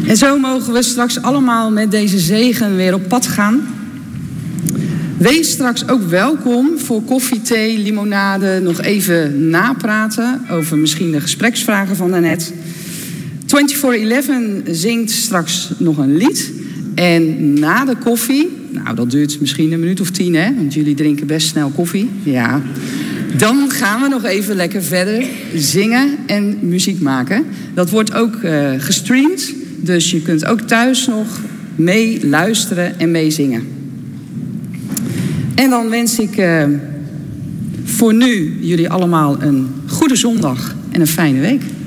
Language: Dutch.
En zo mogen we straks allemaal met deze zegen weer op pad gaan. Wees straks ook welkom voor koffie, thee, limonade, nog even napraten over misschien de gespreksvragen van daarnet. 24/11 zingt straks nog een lied. En na de koffie, nou dat duurt misschien een minuut of 10 hè, want jullie drinken best snel koffie. Ja. Dan gaan we nog even lekker verder zingen en muziek maken. Dat wordt ook gestreamd, dus je kunt ook thuis nog mee luisteren en meezingen. En dan wens ik voor nu jullie allemaal een goede zondag en een fijne week.